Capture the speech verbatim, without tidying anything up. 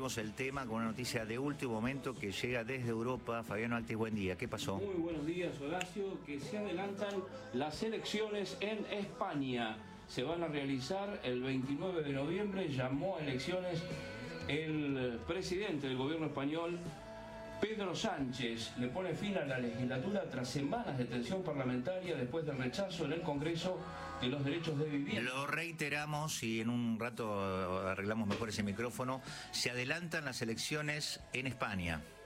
abrimos el tema con una noticia de último momento que llega desde Europa. Fabiano Altis, buen día. ¿Qué pasó? Muy buenos días, Horacio. Que se adelantan las elecciones en España. Se van a realizar el veintinueve de noviembre. Llamó a elecciones el presidente del gobierno español, Pedro Sánchez. Le pone fin a la legislatura tras semanas de tensión parlamentaria después del rechazo en el Congreso de los derechos de vivienda. Lo reiteramos y en un rato arreglamos mejor ese micrófono. Se adelantan las elecciones en España.